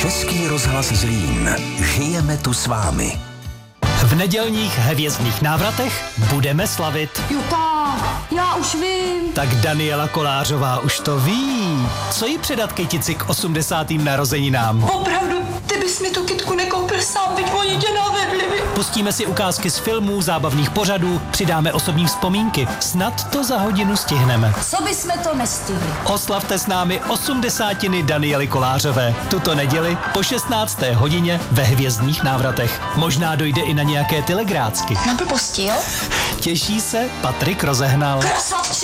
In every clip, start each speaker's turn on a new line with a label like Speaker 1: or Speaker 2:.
Speaker 1: Český rozhlas Zlín. Žijeme tu s vámi.
Speaker 2: V nedělních hvězdných návratech budeme slavit.
Speaker 3: Juta, já už vím.
Speaker 2: Tak Daniela Kolářová už to ví. Co jí předat kytici k 80. narozeninám?
Speaker 3: Opravdu, ty bys mi tu kytku nekoupil sám, byť oni tě navedli.
Speaker 2: Pustíme si ukázky z filmů, zábavných pořadů, přidáme osobní vzpomínky. Snad to za hodinu stihneme.
Speaker 3: Co bysme to nestihli?
Speaker 2: Oslavte s námi 80. Daniely Kolářové. Tuto neděli po 16. hodině ve hvězdných návratech. Možná dojde i na nějaké telegrácky.
Speaker 3: Nám byl postil?
Speaker 2: Těší se Patrik Rozehnal.
Speaker 3: Krasavče!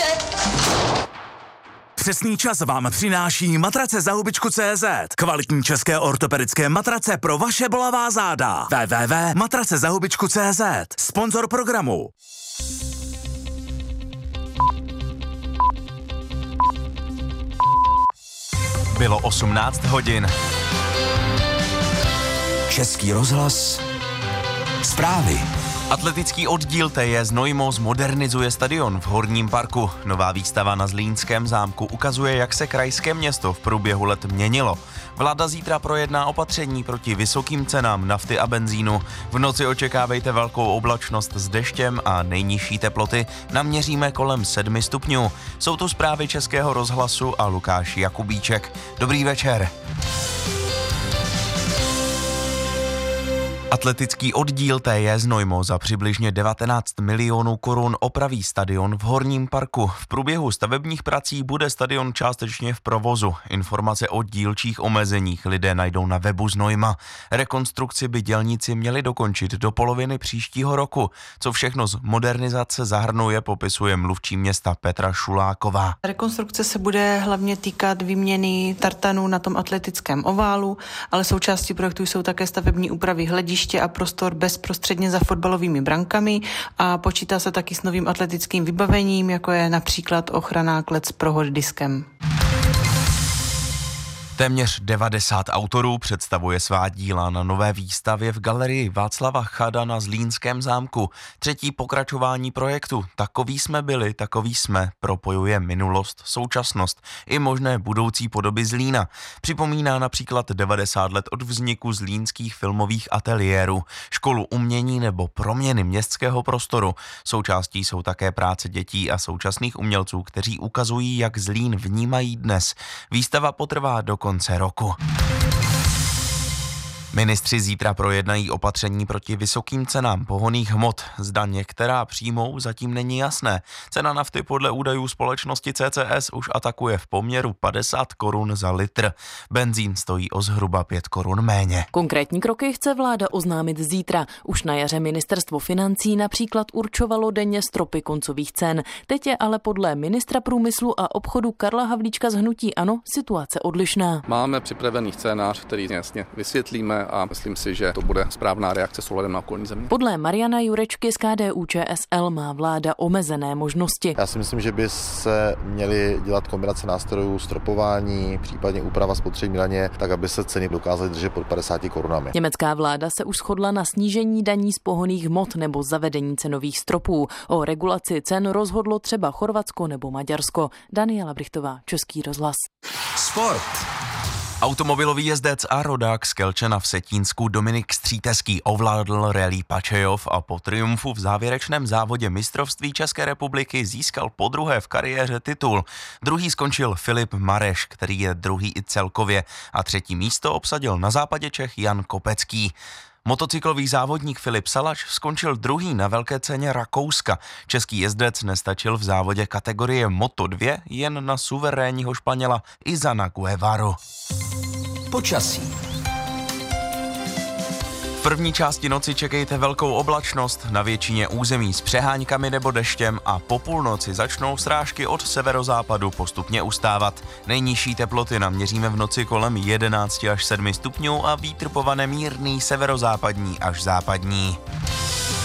Speaker 4: Přesný čas vám přináší matrace za hubičku.cz. Kvalitní české ortopedické matrace pro vaše bolavá záda. www.matracezahubičku.cz. Sponzor programu.
Speaker 5: Bylo 18 hodin.
Speaker 1: Český rozhlas. Zprávy.
Speaker 5: Atletický oddíl TJ Znojmo zmodernizuje stadion v Horním parku. Nová výstava na Zlínském zámku ukazuje, jak se krajské město v průběhu let měnilo. Vláda zítra projedná opatření proti vysokým cenám nafty a benzínu. V noci očekávejte velkou oblačnost s deštěm a nejnižší teploty naměříme kolem 7 stupňů. Jsou tu zprávy Českého rozhlasu a Lukáš Jakubíček. Dobrý večer. Atletický oddíl TJ Znojmo za přibližně 19 milionů korun opraví stadion v Horním parku. V průběhu stavebních prací bude stadion částečně v provozu. Informace o dílčích omezeních lidé najdou na webu Znojma. Rekonstrukci by dělníci měli dokončit do poloviny příštího roku. Co všechno z modernizace zahrnuje, popisuje mluvčí města Petra Šuláková.
Speaker 6: Rekonstrukce se bude hlavně týkat výměny tartanů na tom atletickém oválu, ale součástí projektu jsou také stavební úpravy hlediště a prostor bezprostředně za fotbalovými brankami a počítá se taky s novým atletickým vybavením, jako je například ochranná klec s prohod diskem.
Speaker 5: Téměř 90 autorů představuje svá díla na nové výstavě v galerii Václava Chada na Zlínském zámku. Třetí pokračování projektu Takoví jsme byli, takoví jsme propojuje minulost, současnost i možné budoucí podoby Zlína. Připomíná například 90 let od vzniku zlínských filmových ateliérů, školu umění nebo proměny městského prostoru. Součástí jsou také práce dětí a současných umělců, kteří ukazují, jak Zlín vnímají dnes. Výstava potrvá do konce roku. Ministři zítra projednají opatření proti vysokým cenám pohonných hmot. Zda některá přijmou, zatím není jasné. Cena nafty podle údajů společnosti CCS už atakuje v poměru 50 korun za litr. Benzín stojí o zhruba 5 korun méně.
Speaker 7: Konkrétní kroky chce vláda oznámit zítra. Už na jaře ministerstvo financí například určovalo denně stropy koncových cen. Teď je ale podle ministra průmyslu a obchodu Karla Havlíčka z hnutí ANO situace odlišná.
Speaker 8: Máme připravený scénář, který jasně vysvětlíme a myslím si, že to bude správná reakce s ohledem na okolní země.
Speaker 7: Podle Mariana Jurečky z KDU-ČSL má vláda omezené možnosti.
Speaker 9: Já si myslím, že by se měly dělat kombinace nástrojů stropování, případně úprava spotřební daně, tak aby se ceny dokázaly držet pod 50 korunami.
Speaker 7: Německá vláda se už shodla na snížení daní z pohonných hmot nebo zavedení cenových stropů. O regulaci cen rozhodlo třeba Chorvatsko nebo Maďarsko. Daniela Brichtová, Český rozhlas.
Speaker 1: Sport.
Speaker 5: Automobilový jezdec a rodák z Kelčena v Setínsku Dominik Stříteský ovládl rally Pačejov a po triumfu v závěrečném závodě mistrovství České republiky získal podruhé v kariéře titul. Druhý skončil Filip Mareš, který je druhý i celkově, a třetí místo obsadil na západě Čech Jan Kopecký. Motocyklový závodník Filip Salaš skončil druhý na velké ceně Rakouska. Český jezdec nestačil v závodě kategorie Moto2 jen na suverénního Španěla Izana Guevaru.
Speaker 1: Počasí.
Speaker 5: V první části noci čekejte velkou oblačnost, na většině území s přeháňkami nebo deštěm a po půlnoci začnou srážky od severozápadu postupně ustávat. Nejnižší teploty naměříme v noci kolem 11 až 7 stupňů a vítr povane mírný severozápadní až západní.